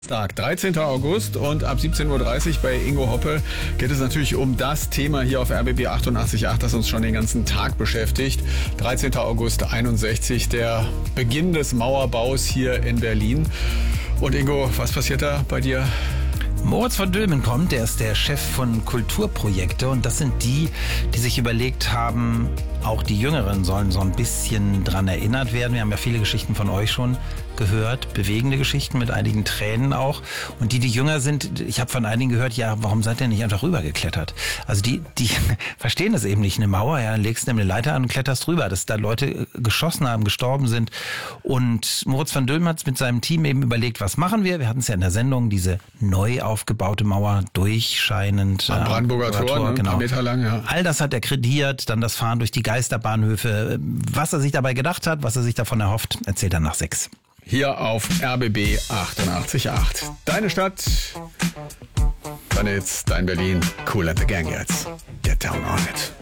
Tag, 13. August und ab 17.30 Uhr bei Ingo Hoppe geht es natürlich um das Thema hier auf RBB 88.8, das uns schon den ganzen Tag beschäftigt. 13. August 61, der Beginn des Mauerbaus hier in Berlin. Und Ingo, was passiert da bei dir? Moritz von Dülmen kommt, der ist der Chef von Kulturprojekte und das sind die sich überlegt haben, auch die Jüngeren sollen so ein bisschen dran erinnert werden. Wir haben ja viele Geschichten von euch schon gehört, bewegende Geschichten mit einigen Tränen auch. Und die jünger sind, ich habe von einigen gehört, ja, warum seid ihr nicht einfach rübergeklettert? Also die verstehen das eben nicht, eine Mauer, ja, dann legst du eine Leiter an und kletterst rüber, dass da Leute geschossen haben, gestorben sind. Und Moritz von Dülmen hat mit seinem Team eben überlegt, was machen wir? Wir hatten es ja in der Sendung, diese neu aufgebaute Mauer, durchscheinend. Am Brandenburger Tor, ne? Genau. Ein paar Meter lang, ja. All das hat er krediert, dann das Fahren durch die Geisterbahnhöfe. Was er sich dabei gedacht hat, was er sich davon erhofft, erzählt er nach 6. Hier auf RBB 88.8. Deine Stadt, deine Hits, dein Berlin. Kool and the Gang jetzt. Get down on it.